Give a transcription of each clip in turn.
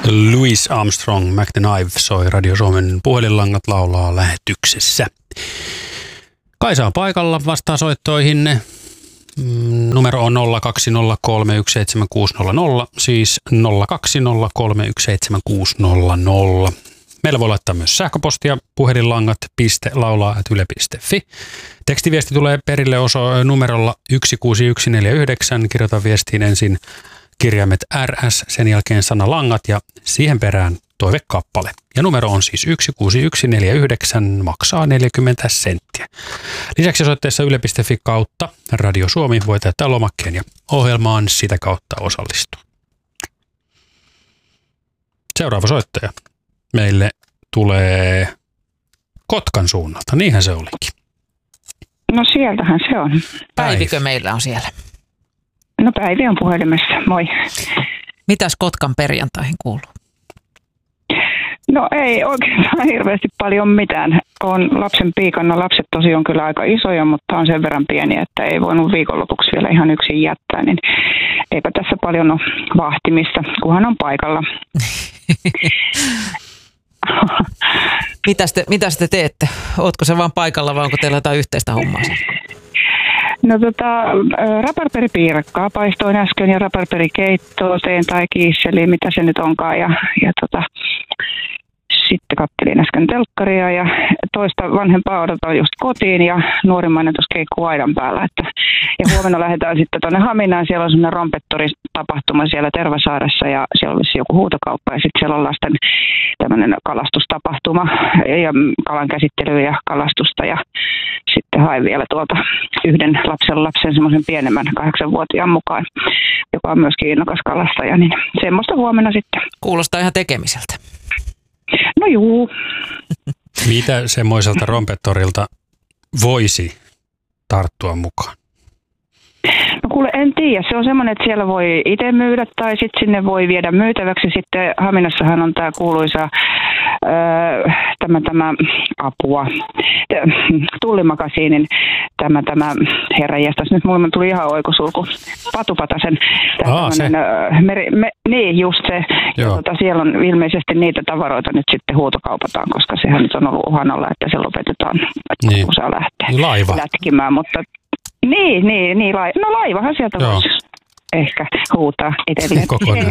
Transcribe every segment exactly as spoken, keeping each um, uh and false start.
Louis Armstrong, Mac the Knife soi Radio Suomen puhelinlangat laulaa lähetyksessä. Kaisa on paikalla, vastaa soittoihinne. Numero on nolla kaksi nolla kolme yksi seitsemän kuusi nolla nolla, siis nolla kaksi nolla kolme yksi seitsemän kuusi nolla nolla. Meillä voi laittaa myös sähköpostia puhelinlangat piste laulaa ät yle piste fi. Tekstiviesti tulee perille oso numerolla yksi kuusi yksi neljä yhdeksän. Kirjoita viestiin ensin kirjaimet R S, sen jälkeen sana langat ja siihen perään toivekappale. Ja numero on siis yksi kuusi yksi neljä yhdeksän, maksaa neljäkymmentä senttiä. Lisäksi osoitteessa yle piste fi kautta Radio Suomi voi täyttää lomakkeen ja ohjelmaan sitä kautta osallistua. Seuraava soittaja meille tulee Kotkan suunnalta, niinhän se olikin. No sieltähän se on. Päivikö meillä on siellä? No Päivi on puhelimessa, moi. Mitäs Kotkan perjantaihin kuuluu? No ei oikeastaan hirveästi paljon mitään. On lapsen piikana. Lapset tosi on kyllä aika isoja, mutta on sen verran pieniä, että ei voinut viikonlopuksi vielä ihan yksin jättää. Niin eipä tässä paljon ole vahtimista, kunhan on paikalla. Mitäs te, mitäs te teette? Ootko se vaan paikalla vai onko teillä jotain yhteistä hommaa? No tota, raparperipiirakkaa paistoin äsken ja raparperikeittoa teen tai kiisseli, mitä se nyt onkaan. Ja, ja tota, sitten kattelin äsken telkkaria ja toista vanhempaa odotan just kotiin ja nuorimmainen tuossa keikkuu aidan päällä. Että, ja huomenna lähdetään sitten tuonne Haminaan, siellä on semmoinen rompettoritapahtuma siellä Tervasaaressa ja siellä olisi joku huutokauppa ja sitten siellä on lasten tämmöinen kalastustapahtuma ja kalan käsittelyä ja kalastusta ja sitten hain vielä tuolta yhden lapsen lapsen semmoisen pienemmän kahdeksanvuotiaan mukaan, joka on myöskin innokas kalastaja, niin semmoista huomenna sitten. Kuulostaa ihan tekemiseltä. No juu. Mitä semmoiselta rompettorilta voisi tarttua mukaan? No kuule, en tiedä. Se on semmoinen, että siellä voi itse myydä tai sitten sinne voi viedä myytäväksi. Sitten Haminassahan on tämä kuuluisa öö, tämä, tämä apua, tullimakasiinin tämä, tämä herranjestas. Nyt mulle tuli ihan oikosulku. Patupatasen. Aa, se. Meri, me, niin, just se. Ja tota, siellä on ilmeisesti niitä tavaroita nyt sitten huutokaupataan, koska sehän nyt on ollut uhan alla, että se lopetetaan, että niin. Osaa lähteä Laiva. lätkimään, mutta Niin, niin, niin. Lai- no laivahan sieltä voisi ehkä huutaa itselleen. Kokonaan.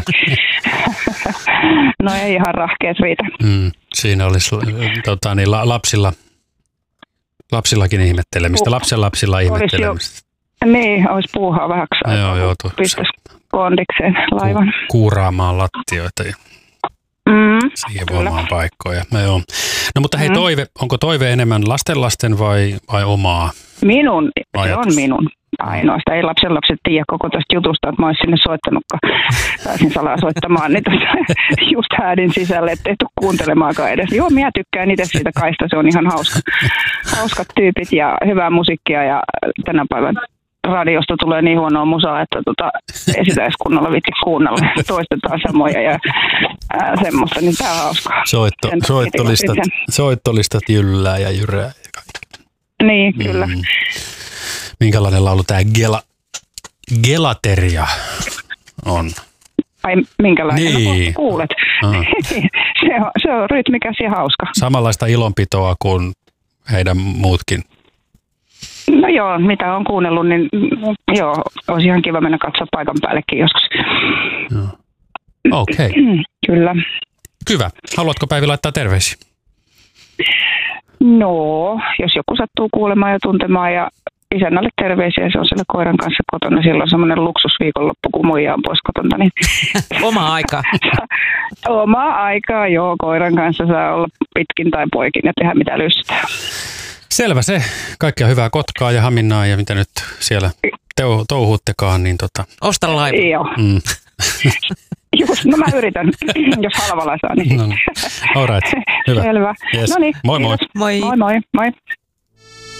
No ei ihan rahkeet riitä. Mm, siinä olisi tota, niin, lapsilla, lapsillakin ihmettelemistä, lapsen lapsilla ihmettelemistä. Jo, niin, olisi puuhaa vähäksi aikaa. Joo, joo. Pistäisi kondikseen laivan. Ku, kuuraamaan lattioita ja mm, siivoamaan paikkoja. No, joo. No mutta hei, toive, onko toive enemmän lastenlasten vai, vai omaa? Minun, ajatus? Se on minun ainoastaan. Ei lapsenlapset tiedä koko tästä jutusta, että mä olisin sinne soittanut, kun pääsin salaa soittamaan, niin just häädin sisälle, ettei tule kuuntelemaankaan edes. Joo, minä tykkään itse siitä Kaista, se on ihan hauska. Hauskat tyypit ja hyvää musiikkia ja tänä päivän radiosta tulee niin huonoa musaa, että tota, ei sitä edes kunnolla viitsi kuunnella. Toistetaan samoja ja ää, semmoista, niin tää on hauskaa. Soitto, soittolistat, soittolistat jyllää ja jyrää. Niin, kyllä. Mm. Minkälainen laulu tämä Gela, Gelateria on? Ai minkälainen? Niin. No, kuulet. se, on, se on rytmikäs ja hauska. Samanlaista ilonpitoa kuin heidän muutkin. No joo, mitä on kuunnellut, niin joo, olisi ihan kiva mennä katsoa paikan päällekin joskus. Okei. Okay. Kyllä. Hyvä. Haluatko Päivi laittaa terveisiä? No, jos joku sattuu kuulemaan ja tuntemaan ja isännälle terveisiä, se on siellä koiran kanssa kotona. Siellä on semmoinen luksusviikonloppu, kun muija on pois kotonta. Niin Omaa aikaa. Omaa aikaa, joo. Koiran kanssa saa olla pitkin tai poikin ja tehdä mitä lystää. Selvä se. Kaikkea hyvää Kotkaa ja Haminaa ja mitä nyt siellä teu- touhuuttekaan. Niin tota. Osta laiva. Joo. Mm. Just, no mä yritän, jos halvalla saa. Niin. No, all right. Hyvä. Selvä. Yes. No niin. Moi moi. Moi. Moi moi. Moi.